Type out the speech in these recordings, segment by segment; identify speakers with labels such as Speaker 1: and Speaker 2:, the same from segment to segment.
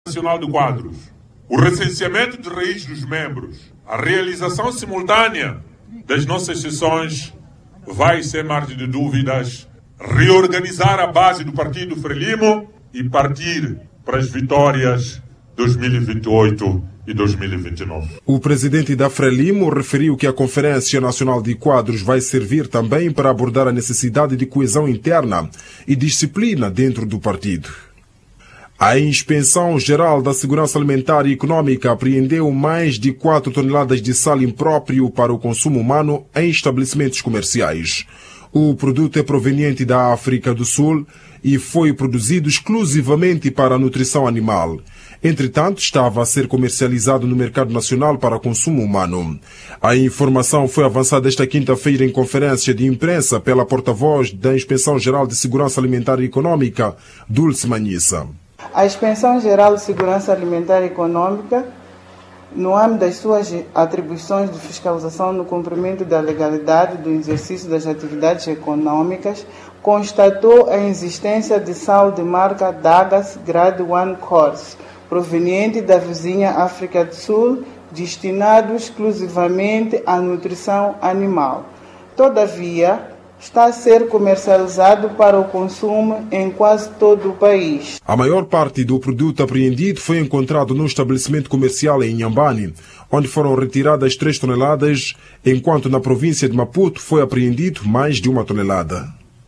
Speaker 1: Nacional de Quadros, o recenseamento de raiz dos membros, a realização simultânea das nossas sessões vai, sem margem de dúvidas, reorganizar a base do Partido Frelimo e partir para as vitórias 2028 e 2029.
Speaker 2: O presidente da Frelimo referiu que a Conferência Nacional de Quadros vai servir também para abordar a necessidade de coesão interna e disciplina dentro do partido. A Inspeção Geral da Segurança Alimentar e Econômica apreendeu mais de 4 toneladas de sal impróprio para o consumo humano em estabelecimentos comerciais. O produto é proveniente da África do Sul e foi produzido exclusivamente para a nutrição animal. Entretanto, estava a ser comercializado no mercado nacional para consumo humano. A informação foi avançada esta quinta-feira em conferência de imprensa pela porta-voz da Inspeção Geral de Segurança Alimentar e Econômica, Dulce Manhissa.
Speaker 3: A Inspeção Geral de Segurança Alimentar e Econômica, no âmbito das suas atribuições de fiscalização no cumprimento da legalidade do exercício das atividades econômicas, constatou a existência de sal de marca Dagas Grade 1 Course, proveniente da vizinha África do Sul, destinado exclusivamente à nutrição animal. Todavia, está a ser comercializado para o consumo em quase todo o país.
Speaker 2: A maior parte do produto apreendido foi encontrado num estabelecimento comercial em Inhambane, onde foram retiradas 3 toneladas, enquanto na província de Maputo foi apreendido mais de 1 tonelada.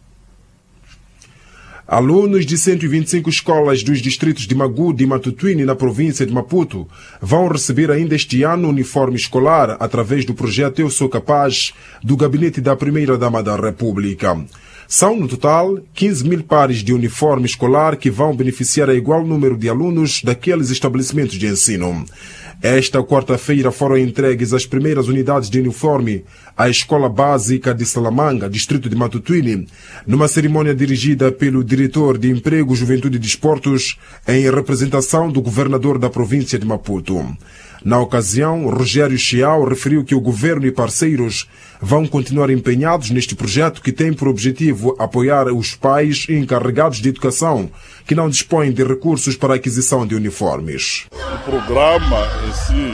Speaker 2: Alunos de 125 escolas dos distritos de Magude e Matutuine, na província de Maputo, vão receber ainda este ano uniforme escolar através do projeto Eu Sou Capaz, do gabinete da Primeira-Dama da República. São, no total, 15 mil pares de uniforme escolar que vão beneficiar a igual número de alunos daqueles estabelecimentos de ensino. Esta quarta-feira foram entregues as primeiras unidades de uniforme à Escola Básica de Salamanga, distrito de Matutuine, numa cerimônia dirigida pelo diretor de Emprego, Juventude e Desportos, em representação do governador da província de Maputo. Na ocasião, Rogério Chiao referiu que o governo e parceiros vão continuar empenhados neste projeto que tem por objetivo apoiar os pais e encarregados de educação que não dispõem de recursos para a aquisição de uniformes.
Speaker 4: O programa em si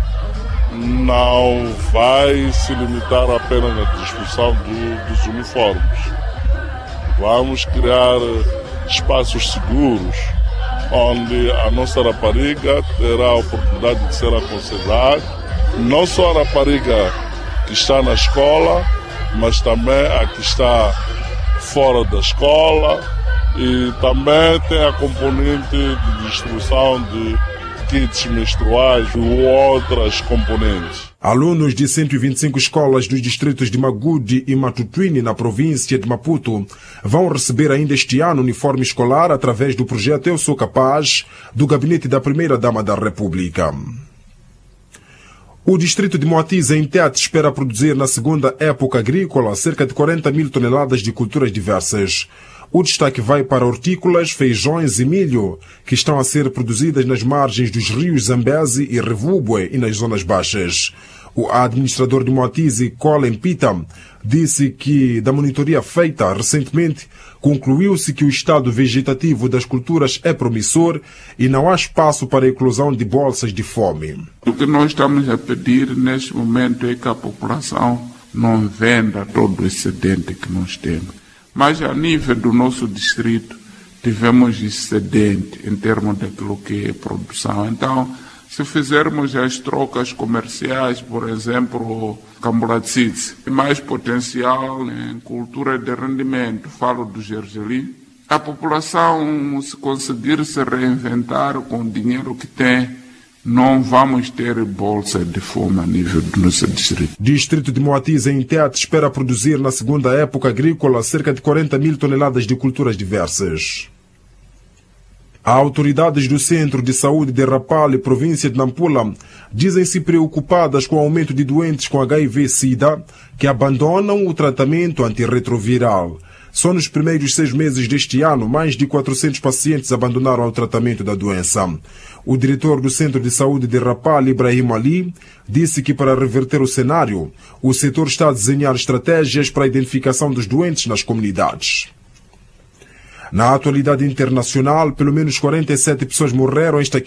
Speaker 4: não vai se limitar apenas na distribuição dos uniformes. Vamos criar espaços seguros onde a nossa rapariga terá a oportunidade de ser aconselhada, não só a rapariga que está na escola, mas também a que está fora da escola, e também tem a componente de distribuição de kits menstruais e outras componentes.
Speaker 2: Alunos de 125 escolas dos distritos de Magude e Matutuine, na província de Maputo, vão receber ainda este ano uniforme escolar através do projeto Eu Sou Capaz, do gabinete da Primeira-Dama da República. O distrito de Moatize, em Tete, espera produzir na segunda época agrícola cerca de 40 mil toneladas de culturas diversas. O destaque vai para hortícolas, feijões e milho, que estão a ser produzidas nas margens dos rios Zambeze e Revubwe e nas zonas baixas. O administrador de Moatize, Colin Pita, disse que, da monitoria feita recentemente, concluiu-se que o estado vegetativo das culturas é promissor e não há espaço para a eclosão de bolsas de fome.
Speaker 5: O que nós estamos a pedir neste momento é que a população não venda todo o excedente que nós temos. Mas a nível do nosso distrito, tivemos excedente em termos daquilo que é produção. Então, se fizermos as trocas comerciais, por exemplo, Camburacite, mais potencial em cultura de rendimento, falo do gergelim, a população, se conseguir se reinventar com o dinheiro que tem, não vamos ter bolsa de fome a nível do nosso distrito.
Speaker 2: Distrito de Moatize, em Tete, espera produzir na segunda época agrícola cerca de 40 mil toneladas de culturas diversas. Autoridades do Centro de Saúde de Rapale, província de Nampula, dizem-se preocupadas com o aumento de doentes com HIV-Sida que abandonam o tratamento antirretroviral. Só nos primeiros 6 meses deste ano, mais de 400 pacientes abandonaram o tratamento da doença. O diretor do Centro de Saúde de Rapale, Ibrahim Ali, disse que para reverter o cenário, o setor está a desenhar estratégias para a identificação dos doentes nas comunidades. Na atualidade internacional, pelo menos 47 pessoas morreram esta